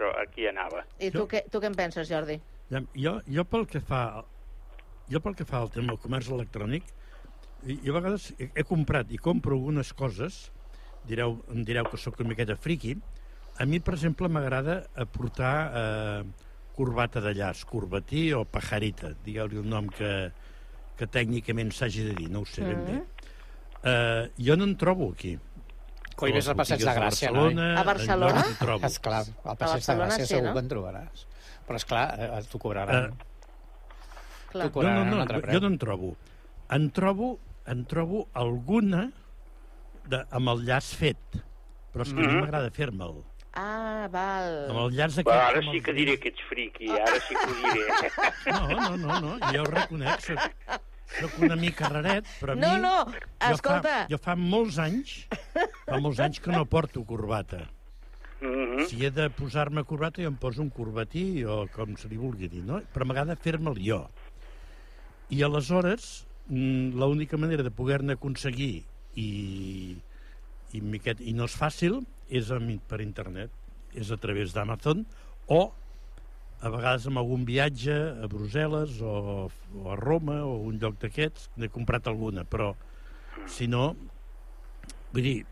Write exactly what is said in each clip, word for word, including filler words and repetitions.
això aquí anava. I tu, jo... què, tu què en penses, Jordi? Jo, jo pel que fa jo pel que fa al tema del comerç electrònic, jo a vegades he, he comprat i compro algunes coses, direu, em direu que sóc una miqueta friqui. A mi, per exemple, m'agrada portar eh, corbata de llaç, corbatí o pajarita, digueu-li el nom que, que tècnicament s'hagi de dir, no ho sé ben bé. Eh, jo no en trobo aquí. Coi, ves al Passeig de Gràcia, no? A Barcelona? Esclar, al Passeig de Gràcia segur que en trobaràs. Però, esclar, t'ho cobraran. Uh, no, no, no, jo no en trobo. En trobo, en trobo alguna de, amb el llaç fet, però és que mm-hmm. a mi m'agrada fer-me'l. Ah, val. Amb el llaç aquest... Va, ara sí que diré que ets friqui, ara sí que ho diré. No, no, no, no, jo ho reconec, soc, soc una mica raret, però a mi... No, no, escolta... Jo fa, jo fa molts anys, fa molts anys que no porto corbata. Mm-hmm. Si he de posar-me corbata, jo em poso un corbatí o com se li vulgui dir, no? Però m'agrada fer-me'l jo. I aleshores, l'única manera de poder-ne aconseguir i, i, miquet, i no és fàcil, és per internet, és a través d'Amazon, o a vegades amb algun viatge a Brussel·les o, o a Roma o un lloc d'aquests, n'he comprat alguna, però si no, vull dir...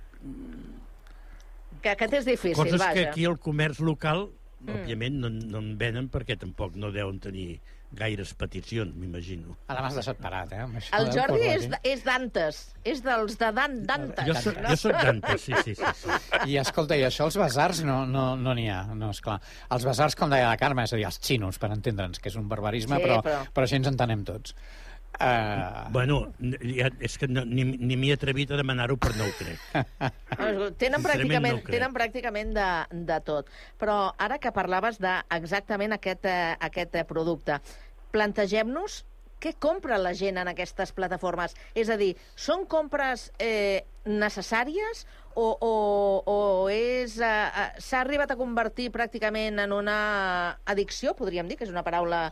Que aquest és difícil, coses vaja. Que aquí el comerç local, mm. òbviament, no, no en venen perquè tampoc no deuen tenir gaires peticions, m'imagino. Ara m'has deixat parat, eh? El Jordi és, és d'Antes, és dels de Dan, Dantes. Jo soc, jo soc d'Antes, sí, sí, sí, sí. I escolta, i això, els basars no n'hi no, no ha, no, esclar. Els basars, com deia la Carme, és a dir, els xinos, per entendre'ns, que és un barbarisme, sí, però, però... però així ens entenem tots. Uh... Bueno, ja, és que no, ni, ni m'hi he atrevit a demanar-ho, però no ho crec. Tenen pràcticament, no tenen pràcticament de, de tot. Però ara que parlaves d'exactament aquest, aquest producte, plantegem-nos què compra la gent en aquestes plataformes. És a dir, són compres eh, necessàries o, o, o és eh, s'ha arribat a convertir pràcticament en una addicció, podríem dir, que és una paraula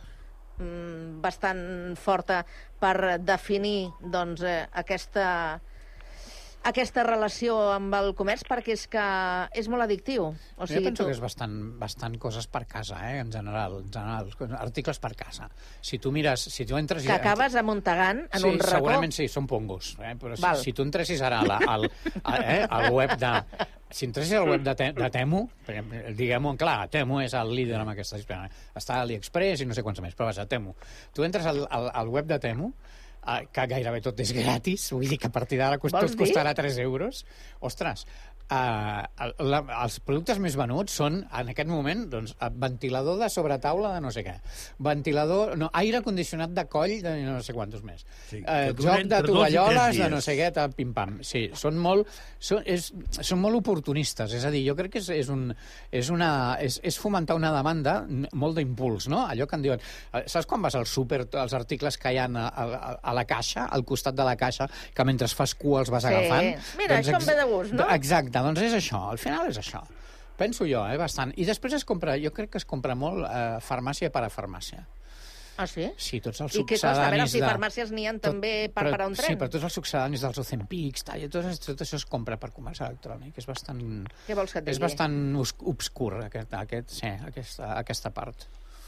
bastant forta per definir doncs, eh, aquesta, aquesta relació amb el comerç, perquè és que és molt addictiu. O sigui, jo penso tu... que és bastant, bastant coses per casa, eh, en general, en general, articles per casa. Si tu mires, si tu entres... Que acabes amuntegant en sí, un racó... Segurament sí, són pongos, eh, però si, si tu entressis ara al, al, al, eh, al web de... Si entressis al web de, te, de Temu, diguem-ho, clar, Temu és el líder amb aquesta història. Està a AliExpress i no sé quants més, però vaja, Temu. Tu entres al, al, al web de Temu, eh, que gairebé tot és gratis, vull dir que a partir d'ara tot costarà tres euros. Ostres, Uh, la, els productes més venuts són, en aquest moment, doncs, ventilador de sobretaula de no sé què, ventilador, no, aire condicionat de coll de no sé quantos més, sí, uh, joc de tovalloles de no sé què, de pim-pam. Sí, són molt, són, és, són molt oportunistes, és a dir, jo crec que és, és, un, és, una, és, és fomentar una demanda molt d'impuls, no? Allò que en diuen... Saps quan vas al súper, els articles que hi ha a, a, a la caixa, al costat de la caixa, que mentre fas cua els vas sí. agafant? Mira, doncs, això em ve de gust, no? Exacte. Doncs és això, al final és això. Penso jo, eh, bastant. I després es compra, jo crec que es compra molt eh, farmàcia per a farmàcia. Ah, sí? Sí, tots els succedanis... I què costa? A veure si de... farmàcies n'hi ha tot... també per però, parar un tren? Sí, però tots els succedanis dels Ozempics, tal, i tot, tot això es compra per comerç electrònic. És bastant... Què vols que et digui? És bastant obscur, aquest, aquest, sí, aquesta, aquesta part.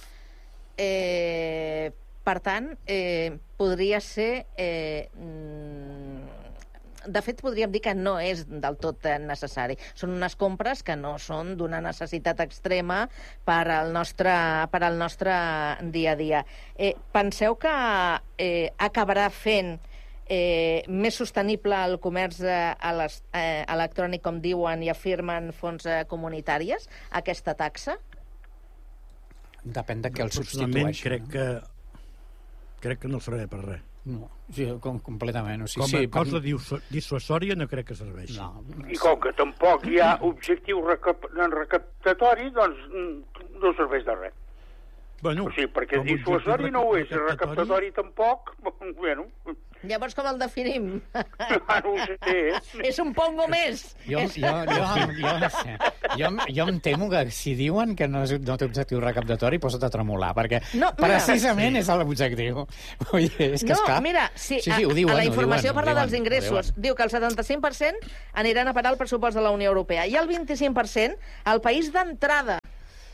Eh, per tant, eh, podria ser... Eh, mm, de fet, podríem dir que no és del tot necessari. Són unes compres que no són d'una necessitat extrema per al nostre, per al nostre dia a dia. Eh, penseu que eh, acabarà fent eh, més sostenible el comerç eh, eh, electrònic, com diuen i afirmen fons eh, comunitàries, aquesta taxa? Depèn de què el substitueixi. Crec que, crec que no serveix per res. No, sí, com, completament. O sigui, com a sí, cosa per... dissuasòria no crec que serveixi. No. I com que tampoc hi ha objectiu recap recaptatori, doncs no serveix de res. Bueno, o sigui, perquè dissuasori no ho és, recaptatori tampoc, bueno... Llavors com el definim? Ah, no ho sé. És un pongo més. Jo, jo, jo, jo, no sé. jo, jo em temo que si diuen que no, és, no té objectiu recaptatori, posa't a tremolar, perquè no, mira, precisament sí. és l'objectiu. És que no, està... mira, sí, sí, sí, ho diuen, a la informació ho diuen, parla diuen, dels ingressos. Diu que el setanta-cinc per cent aniran a parar al pressupost de la Unió Europea i el vint-i-cinc per cent al país d'entrada.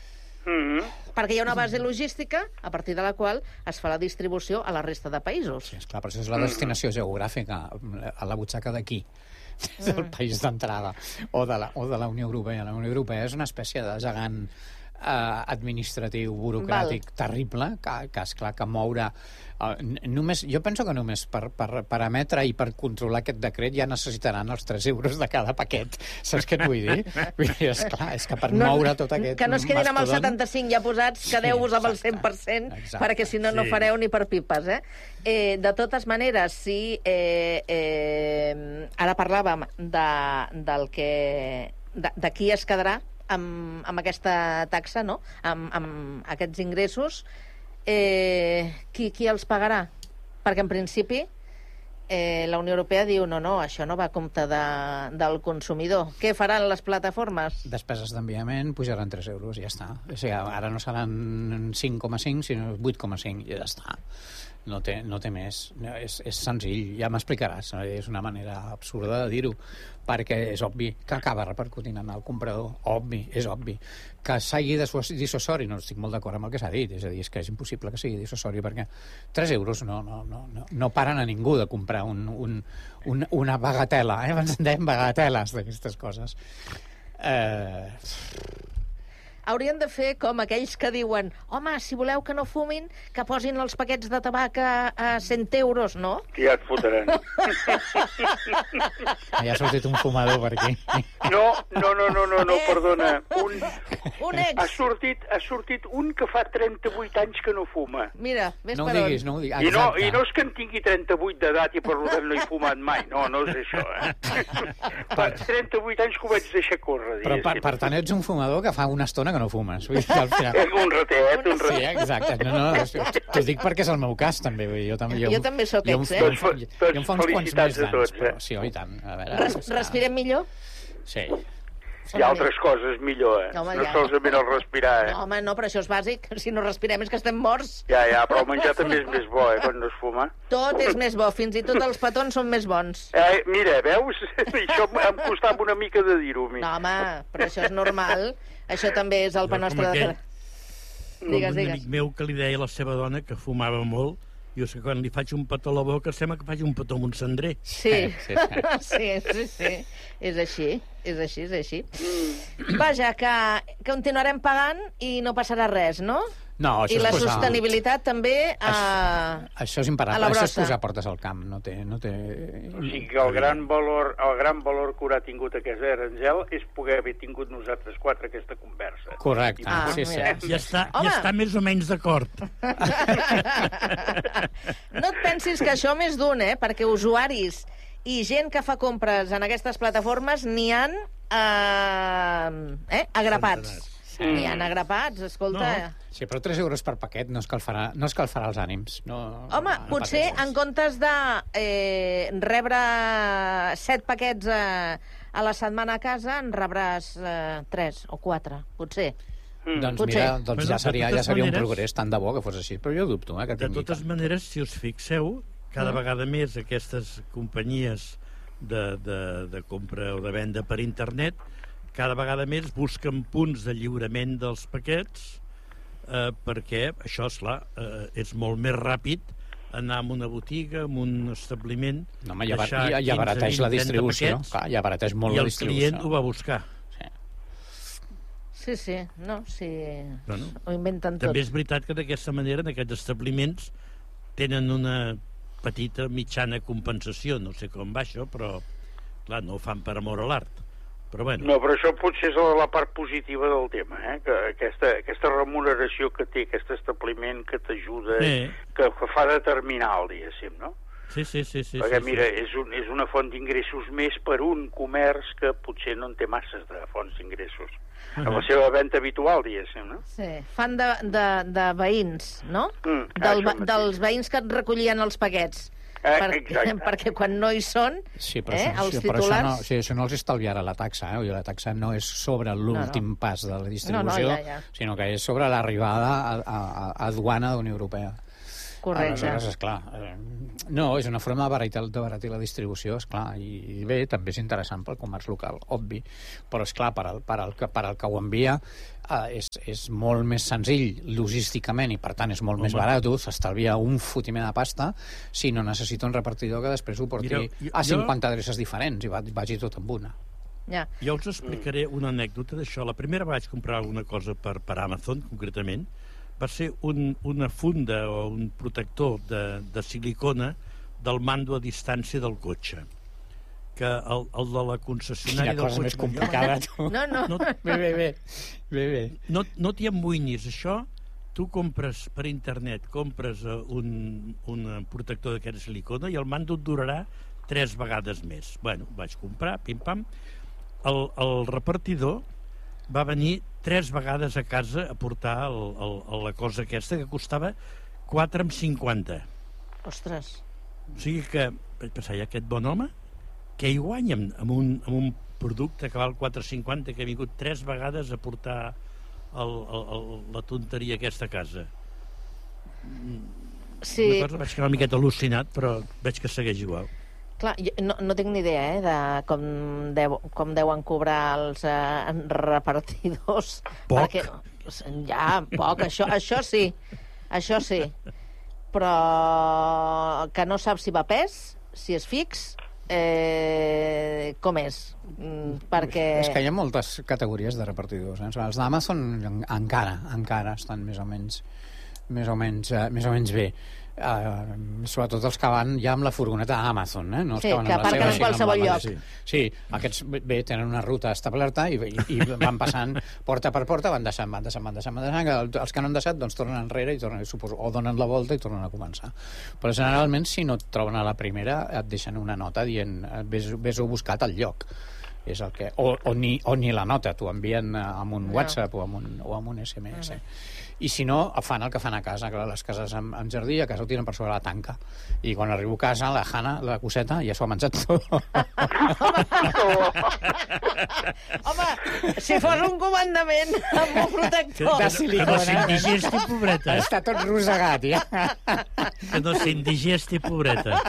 Mm-hmm. Perquè hi ha una base logística a partir de la qual es fa la distribució a la resta de països. Sí, esclar, però això és la destinació geogràfica, a la butxaca d'aquí, del país d'entrada, o de la, o de la Unió Europea. La Unió Europea és una espècie de gegant eh, administratiu, burocràtic, Val. terrible, que, que esclar, que moure... Eh, només, jo penso que només per, per, per emetre i per controlar aquest decret ja necessitaran els tres euros de cada paquet. Saps què et vull dir? Vull dir, esclar, és que per no, moure tot aquest que no es quedin amb el mastodont... setanta-cinc ja posats, quedeu-vos amb el cent per cent, exacte, perquè si no, no sí. fareu ni per pipes, eh? eh de totes maneres, sí, eh, eh, ara parlàvem de, del que... de, de qui es quedarà amb, amb aquesta taxa, no? Amb, amb aquests ingressos. Eh, qui, qui els pagarà? Perquè, en principi, eh, la Unió Europea diu no, no, això no va a compte de, del consumidor. Què faran les plataformes? Despeses d'enviament pujaran tres euros i ja està. O sigui, ara no seran cinc coma cinc, sinó vuit coma cinc i ja està. No té, no té més. No, és, és senzill, ja m'explicaràs. No? És una manera absurda de dir-ho, perquè és obvi que acaba repercutint en el comprador. Obvi, és obvi. Que sigui dissuasori, no estic molt d'acord amb el que s'ha dit, és a dir, és que és impossible que sigui dissuasori, perquè tres euros no, no, no, no, no paren a ningú de comprar un, un, un, una bagatela, eh? Ens en dèiem bagateles d'aquestes coses. Eh... Haurien de fer com aquells que diuen home, si voleu que no fumin, que posin els paquets de tabac a, a cent euros, no? Ja et fotran. Ja ha sortit un fumador per aquí. No, no, no, no, no, no perdona. Un, un ex. Ha sortit, ha sortit un que fa trenta-vuit anys que no fuma. Mira, ves no per ho diguis, no ho diguis. I no, I no és que en tingui trenta-vuit d'edat i per tant no he fumat mai. No, no és això, eh? Fa trenta-vuit anys que ho vaig deixar córrer. Però per, per tant ets un fumador que fa una estona que no fumes. Vull dir, al final... Un ratet, un ratet. Sí, exacte. No, no, t'ho dic perquè és el meu cas, també. Vull dir, jo, també jo, jo també sóc ex, eh? Tots, tots, jo em fa uns quants més d'anys, tots, eh? però sí, oi tant. A veure, Res, respirem millor? Sí. Hi ha altres coses millor, eh? Home, no ja. solament el respirar, eh? No, home, no, però això és bàsic. Si no respirem és que estem morts. Ja, ja, però el menjar també és més bo, eh, quan no es fuma. Tot és més bo, fins i tot els petons són més bons. Eh, mira, veus? Això em costava una mica de dir-ho, a mi. No, home, però això és normal. Això també és el pa nostre de fer. Digues, un digues. amic meu que li deia a la seva dona que fumava molt, jo sé que quan li faig un petó a la boca sembla que faig un petó amb un cendrer. Sí, sí, sí, sí, sí. És així, és així, és així. Vaja, que continuarem pagant i no passarà res, no? No, això I la és posar... sostenibilitat també a... Això, això és imparable, això és posar portes al camp, no té... No té... O sigui que el gran valor, el gran valor que haurà tingut aquesta Arangel és poder haver tingut nosaltres quatre aquesta conversa. Correcte, ah, sí, sí. Ja està, Home. ja està més o menys d'acord. No et pensis que això més d'un, eh? Perquè usuaris i gent que fa compres en aquestes plataformes n'hi han eh, eh, agrapats. Sí. N'hi han agrapats, escolta... No. Sí, però tres euros per paquet no escalfarà, no escalfarà els ànims. No, Home, no potser pateixis. en comptes de eh, rebre set paquets a, a la setmana a casa, en rebràs eh, tres o quatre, potser. Mm. Doncs Potser. mira, doncs Bueno, ja seria, de ja totes seria maneres- un progrés, tant de bo que fos així, però jo dubto, eh, que De tingui totes tant. maneres, si us fixeu, cada Mm. vegada més aquestes companyies de, de, de compra o de venda per internet, cada vegada més busquen punts de lliurament dels paquets eh, perquè això, esclar, eh, és molt més ràpid anar a una botiga, a un establiment, No, home, ja, deixar ja, ja quinze, barateix la vint, trenta distribució. paquets, Clar, ja barateix molt i la el distribució. client ho va a buscar. Sí. Sí, sí, no, sí... Bueno, Ho inventen tot. també és veritat que d'aquesta manera en aquests establiments tenen una petita mitjana compensació, no sé com va això, però clar, no ho fan per amor a l'art. Però bueno. No, però això potser és la part positiva del tema, eh? Que aquesta, aquesta remuneració que té aquest establiment que t'ajuda, Sí. que, que fa determinar el diguéssim, no? Sí, sí, sí, sí. Perquè, sí, mira, sí. és, un, és una font d'ingressos més per un comerç que potser no en té masses de fonts d'ingressos. Uh -huh. A la seva venda habitual, diguéssim, no? Sí, fan de, de, de veïns, no? Mm, Del, això mateix. dels veïns que et recollien els paquets. Eh, perquè, exacte. perquè quan no hi són, Sí, però, eh, això, els sí, però això, titulars... no, sí, això no els estalviarà la taxa, eh? La taxa no és sobre l'últim No, no. pas de la distribució, No, no, ja, ja. sinó que és sobre l'arribada a, a, a aduana de la Unió Europea. Correcte. Aleshores, esclar, eh, no, és una forma de baratir, de baratir la distribució, esclar, i, i bé, també és interessant pel comerç local, obvi, però esclar, per al, per al, que, per al que ho envia eh, és, és molt més senzill logísticament i per tant és molt Home. més barat, s'estalvia un fotiment de pasta si no necessita un repartidor que després ho porti Mira, jo, a cinquanta jo... adreces diferents i vagi tot amb una. Ja. Jo us explicaré una anècdota d'això. La primera vaig comprar alguna cosa per, per Amazon, concretament, va ser un, una funda o un protector de, de silicona del mando a distància del cotxe. Que el, el de la concessionària del cotxe... Quina cosa més complicada, tu. No, no. no bé, bé, bé. bé, bé. No, no t'hi amoïnis, això... Tu compres per internet, compres un, un protector d'aquesta silicona i el mando et durarà tres vegades més. Bueno, vaig comprar, pim-pam. El, el repartidor va venir tres vegades a casa a portar el, el, el, la cosa aquesta que costava quatre coma cinquanta. Ostres. O sigui que, vaig pensar, hi ha aquest bon home, què hi guanya amb un, amb un producte que val quatre coma cinquanta que ha vingut tres vegades a portar el, el, el, la tonteria aquesta a casa. Sí. Una cosa, vaig quedar una miqueta al·lucinat, però veig que segueix igual. Clar, jo no, no tinc ni idea eh, de com, deu, com deuen cobrar els eh, repartidors. Poc. Perquè, ja, poc, això, això sí, això sí. Però que no saps si va a pes, si és fix, eh, com és. Mm, perquè... És que hi ha moltes categories de repartidors. Eh? Els d'Amazon encara, encara estan més o menys, més o menys, uh, més o menys bé. Uh, sobretot els que van ja amb la furgoneta Amazon, eh? No els sí, que van que amb la seva, aparquen en qualsevol lloc. Sí. sí, aquests bé tenen una ruta establerta i, i, i van passant porta per porta, van deixant, van deixant, van deixant, van deixant, que els que no han deixat doncs tornen enrere i tornen, suposo, o donen la volta i tornen a començar. Però generalment si no et troben a la primera et deixen una nota dient vés-ho buscat al lloc. És el que, o, o, ni, o ni la nota, t'ho envien amb un WhatsApp no. o, amb un, o amb un S M S. Uh-huh. I si no, fan el que fan a casa, clar, les cases amb, amb jardí, a casa ho tiren per sobre la tanca. I quan arribo a casa, la Hanna, la coseta, ja s'ho ha menjat tot. Home, si fos un comandament amb un protector... Que, que no s'indigesti, pobreta. Està tot rosegat, ja. Que no s'indigesti, pobreta.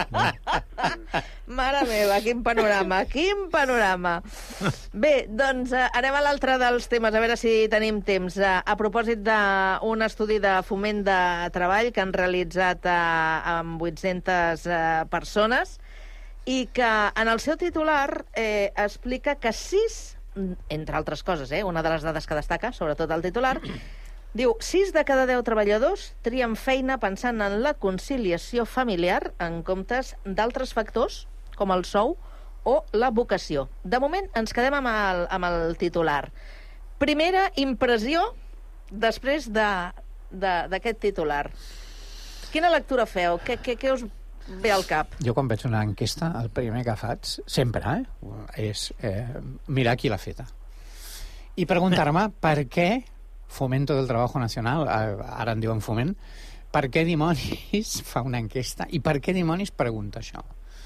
Mare meva, quin panorama, quin panorama. Bé, doncs eh, anem a l'altre dels temes, a veure si tenim temps. Eh, a propòsit d'un estudi de foment de treball que han realitzat eh, amb vuit-centes eh, persones i que en el seu titular eh, explica que sis, entre altres coses, eh, una de les dades que destaca, sobretot el titular, diu, sis de cada deu treballadors trien feina pensant en la conciliació familiar en comptes d'altres factors com el sou o la vocació. De moment ens quedem amb el, amb el titular. Primera impressió després d'aquest de, titular. Quina lectura feu? Què, què, què us ve al cap? Jo quan veig una enquesta, el primer que faig, sempre, eh, és eh, mirar qui l'ha feta. I preguntar-me per què Fomento del Trabajo Nacional, ara en diuen Foment, per què dimonis fa una enquesta i per què dimonis pregunta això?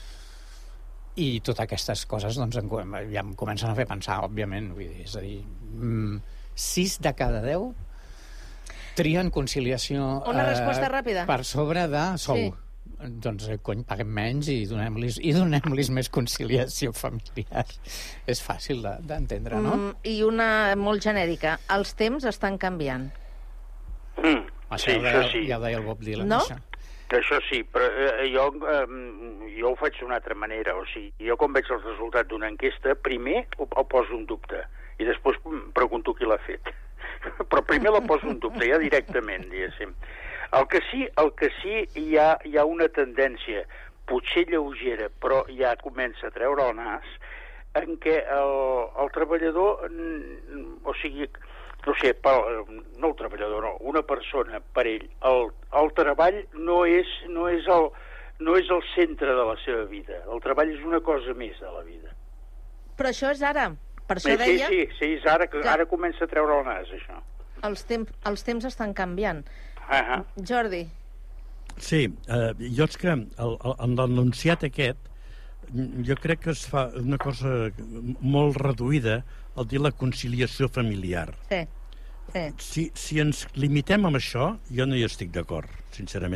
I totes aquestes coses doncs, ja em comencen a fer pensar, òbviament. Vull dir, és a dir, mm, sis de cada deu trien conciliació una resposta eh, ràpida per sobre de sou. Sí. Doncs, cony, paguem menys i donem-los i donem-los més conciliació familiar. És fàcil d'entendre, no? Mm, I una molt genèrica. Els temps estan canviant. Mm, això sí, ja, això sí. Ja ho deia el Bob Dylan. No? Això. Això sí, però eh, jo, eh, jo ho faig d'una altra manera. O sigui, jo quan veig el resultat d'una enquesta, primer ho, ho poso en dubte i després pregunto qui l'ha fet. Però primer la poso en dubte, ja directament, diguéssim. El que sí, el que sí hi ha, hi ha una tendència, potser lleugera, però ja comença a treure el nas, en què el, el treballador, o sigui, no sé, pel, no el treballador, no, una persona, per ell, el, el treball no és, no, és el, no és el centre de la seva vida. El treball és una cosa més de la vida. Però això és ara. Per això sí, deia... Sí, sí, és ara que, que ara comença a treure el nas, això. Els, temp, els temps estan canviant. Uh -huh. Jordi. Sí, eh, jo és que el, el, en l'enunciat aquest jo crec que es fa una cosa molt reduïda al dir la conciliació familiar. Sí, sí. Si, si ens limitem amb això, jo no hi estic d'acord, sincerament.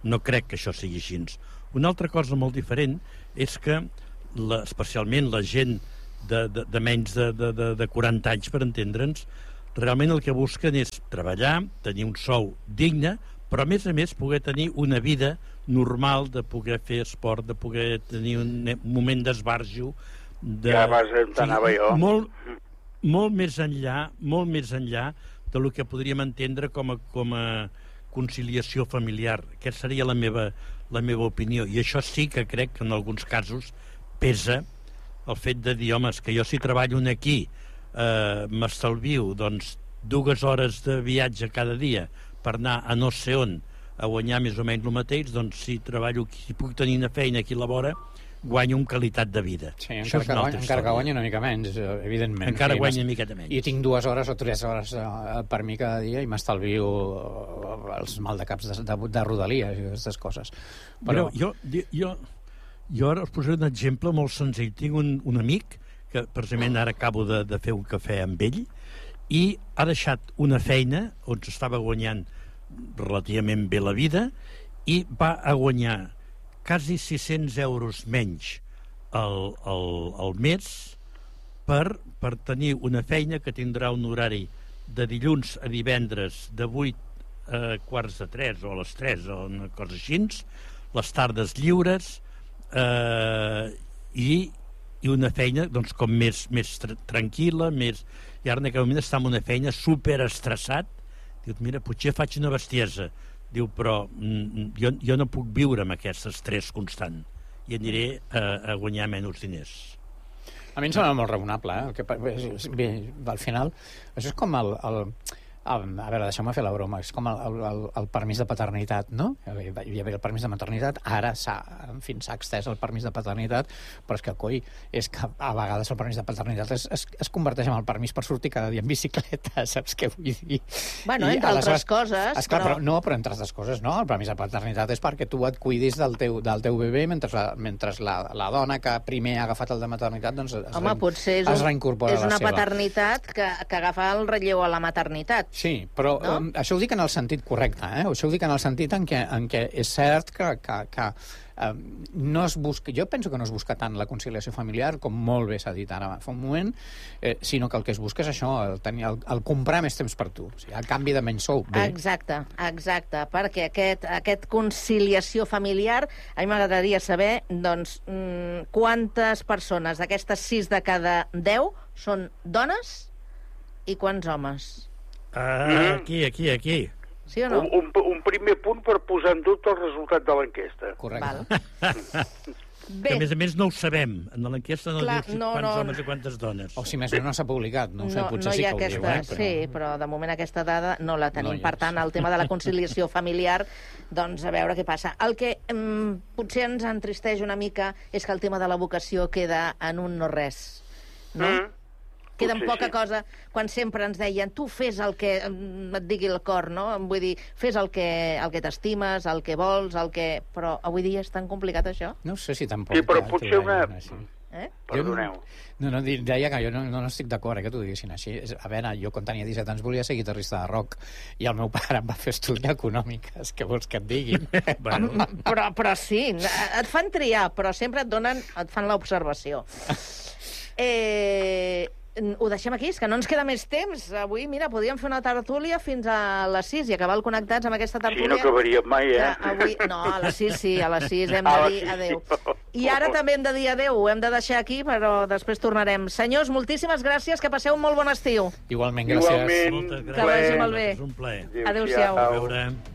No crec que això sigui així. Una altra cosa molt diferent és que, la, especialment la gent de, de, de menys de, de, de, de quaranta anys, per entendre'ns, realment el que busquen és treballar, tenir un sou digne, però a més a més poder tenir una vida normal, de poder fer esport, de poder tenir un moment d'esbarjo. De... Ja vas on t'anava jo. Molt, molt més enllà, molt més enllà de lo que podríem entendre com a, com a conciliació familiar. Aquesta seria la meva, la meva opinió. I això sí que crec que en alguns casos pesa el fet de dir, home, és que jo si treballo aquí eh, m'estalvio doncs, dues hores de viatge cada dia per anar a no sé on a guanyar més o menys el mateix, doncs si treballo aquí, si puc tenir una feina aquí a la vora, guanyo en qualitat de vida. Sí, encara, que, guany, encara que guanyi una mica menys, evidentment. Encara sí, guanya una miqueta menys. I tinc dues hores o tres hores per mi cada dia i m'estalvio els maldecaps de, de, de rodalies i aquestes coses. Però... Jo, jo, jo ara us posaré un exemple molt senzill. Tinc un, un amic que precisament ara acabo de, de fer un cafè amb ell i ha deixat una feina on estava guanyant relativament bé la vida i va a guanyar quasi sis-cents euros menys al, al, al mes per, per tenir una feina que tindrà un horari de dilluns a divendres de vuit a quarts de tres o a les tres o una cosa així, les tardes lliures eh, i, i una feina doncs, com més, més tra tranquil·la, més... i ara en aquell moment està en una feina superestressat. Diu, mira, potser faig una bestiesa. Diu, però mm, jo, jo no puc viure amb aquest estrès constant i aniré a, a guanyar menys diners. A mi em sembla molt raonable, eh? El que, bé, al final, això és com el... el... A veure, deixeu-me fer la broma. És com el, el, el permís de paternitat, no? Hi havia el permís de maternitat, ara s'ha, en fi, s'ha extès el permís de paternitat, però és que, coi, és que a vegades el permís de paternitat es, es, es converteix en el permís per sortir cada dia en bicicleta, saps què vull dir? Bueno, I, entre altres coses... Esclar, però... però... No, però entre altres coses no. El permís de paternitat és perquè tu et cuidis del teu, del teu bebè mentre, la, mentre la, la dona que primer ha agafat el de maternitat doncs es, Home, potser és, es reincorpora és a la una seva. paternitat que, que agafa el relleu a la maternitat. Sí, però no? um, això ho dic en el sentit correcte, eh? Això ho dic en el sentit en què, en què és cert que, que, que um, no es busca... Jo penso que no es busca tant la conciliació familiar, com molt bé s'ha dit ara fa un moment, eh, sinó que el que es busca és això, el, tenir, el, el comprar més temps per tu, o sigui, el canvi de menys sou. Bé. Exacte, exacte, perquè aquest, aquest conciliació familiar, a mi m'agradaria saber doncs, mmm, quantes persones d'aquestes sis de cada deu són dones i quants homes? Ah, aquí, aquí, aquí. Sí o no? Un, un, un primer punt per posar en dubte el resultat de l'enquesta. Correcte. Bé. Que, a més a més, no ho sabem. En l'enquesta no Clar, diu no, quants no, homes i quantes dones. O si més no, no s'ha publicat. No, ho sé, no, potser no sí hi ha que ho aquesta, diu. Eh? Però... Sí, però de moment aquesta dada no la tenim. No per tant, el tema de la conciliació familiar, doncs a veure què passa. El que mm, potser ens entristeix una mica és que el tema de la vocació queda en un no res. No? Mm. Queda en poca sí. cosa, quan sempre ens deien tu fes el que et digui el cor, no? Vull dir, fes el que, el que t'estimes, el que vols, el que... Però avui dia és tan complicat, això? No sé si tampoc... Sí, però potser una... Així. Eh? Perdoneu. No, no, deia que jo no, no estic d'acord eh, que t'ho diguessin així. A veure, jo quan tenia disset anys volia ser guitarrista de rock i el meu pare em va fer estudiar econòmiques. Què vols que et diguin? bueno. però, però sí, et fan triar, però sempre et donen, et fan l'observació. Eh... Ho deixem aquí, és que no ens queda més temps. Avui, mira, podríem fer una tertúlia fins a les sis i acabar el Connectats amb aquesta tertúlia. Sí, no acabaríem mai, eh? Avui... No, a les sis sí, a les sis hem de dir adéu. I ara també hem de dir adéu, ho hem de deixar aquí, però després tornarem. Senyors, moltíssimes gràcies, que passeu un molt bon estiu. Igualment, gràcies. Igualment. Moltes gràcies. Que vagi molt bé. És un plaer. Adéu-siau. A veure...